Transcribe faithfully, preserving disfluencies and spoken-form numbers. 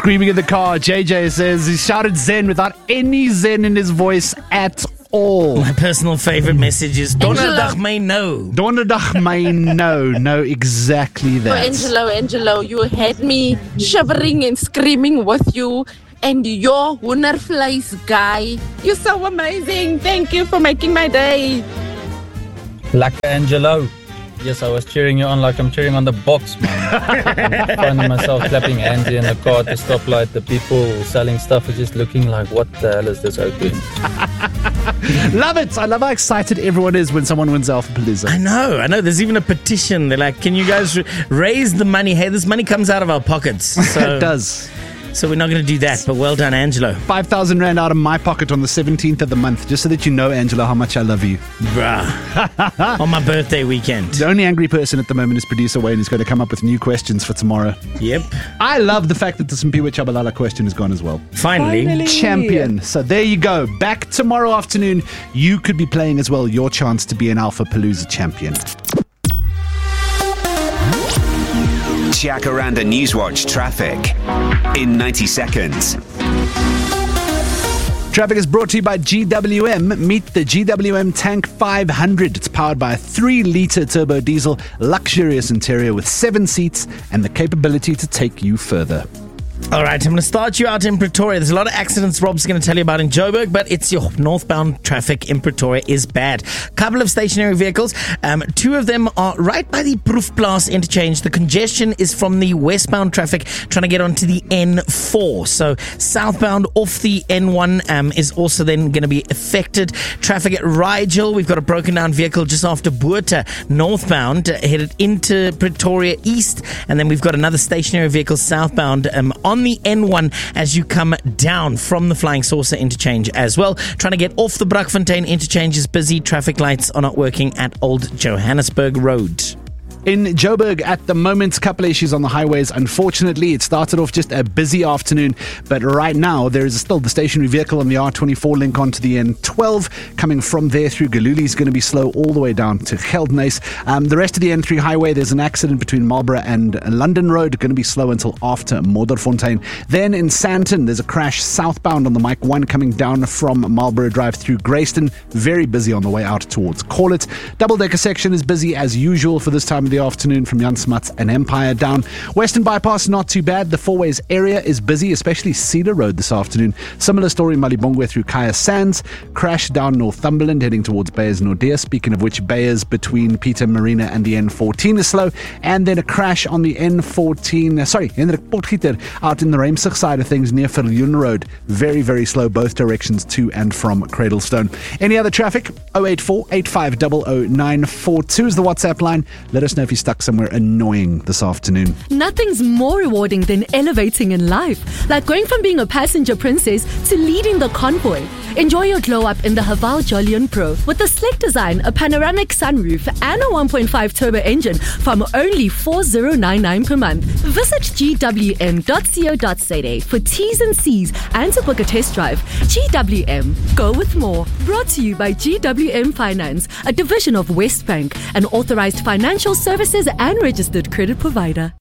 Screaming in the car, J J says he shouted Zen without any Zen in his voice at all. My personal favorite message is Donderdag my no. Donderdag my no. No, exactly Oh, that. Angelo, Angelo, you had me shivering and screaming with you. And your Wonderflies guy. You're so amazing. Thank you for making my day. Like Angelo. Yes, I was cheering you on like I'm cheering on the box, man. I'm finding myself clapping hands in the car at the stoplight. The people selling stuff are just looking like, what the hell is this open? Love it. I love how excited everyone is when someone wins Alpha Palooza. I know, I know. There's even a petition. They're like, can you guys r- raise the money? Hey, this money comes out of our pockets. So, It does. So we're not going to do that, but well done, Angelo. five thousand rand out of my pocket on the seventeenth of the month, just so that you know, Angela, how much I love you. Bruh. On my birthday weekend. The only angry person at the moment is producer Wayne, who's going to come up with new questions for tomorrow. Yep. I love the fact that the Simpiwe Chabalala question is gone as well. Finally. Finally. Champion. So there you go. Back tomorrow afternoon. You could be playing as well. Your chance to be an Alpha Palooza champion. Jacaranda Newswatch traffic in ninety seconds. Traffic is brought to you by G W M. Meet the G W M Tank five hundred. It's powered by a three litre turbo diesel, luxurious interior with seven seats and the capability to take you further. All right, I'm going to start you out in Pretoria. There's a lot of accidents Rob's going to tell you about in Joburg, but it's your northbound traffic in Pretoria is bad. Couple of stationary vehicles. Um, two of them are right by the Proefplaas interchange. The congestion is from the westbound traffic trying to get onto the N four. So southbound off the N one um, is also then going to be affected. Traffic at Rigel. We've got a broken down vehicle just after Boerta northbound uh, headed into Pretoria East. And then we've got another stationary vehicle southbound um, on the N one as you come down from the Flying Saucer interchange as well. Trying to get off the Brakfontein interchange is busy. Traffic lights are not working at Old Johannesburg Road. In Joburg at the moment, a couple of issues on the highways. Unfortunately, it started off just a busy afternoon, but right now there is still the stationary vehicle on the R twenty-four link onto the N twelve. Coming from there through Galuli is going to be slow all the way down to Geldenhuys. Um, the rest of the N three highway, there's an accident between Marlborough and London Road, going to be slow until after Modderfontein. Then in Sandton, there's a crash southbound on the Mike one coming down from Marlborough Drive through Grayston. Very busy on the way out towards Corlett. Double-decker section is busy as usual for this time of the afternoon from Jan Smuts and Empire down. Western Bypass, not too bad. The Four Ways area is busy, especially Cedar Road this afternoon. Similar story Malibongwe through Kaya Sands. Crash down Northumberland heading towards Bayers Nordia. Speaking of which, Bayers between Peter Marina and the N fourteen is slow. And then a crash on the N fourteen, sorry, Hendrik Potgieter out in the Reimsig side of things near Viljoen Road. Very, very slow both directions to and from Cradlestone. Any other traffic? oh eight four, eight five zero zero nine four two is the WhatsApp line. Let us know if you're stuck somewhere annoying this afternoon. Nothing's more rewarding than elevating in life, like going from being a passenger princess to leading the convoy. Enjoy your glow up in the Haval Jolion Pro with a slick design, a panoramic sunroof, and a one point five turbo engine from only four thousand ninety-nine per month. Visit g w m dot co dot z a for T's and C's and to book a test drive. G W M, go with more. Brought to you by G W M Finance, a division of Westbank, an authorized financial services and registered credit provider.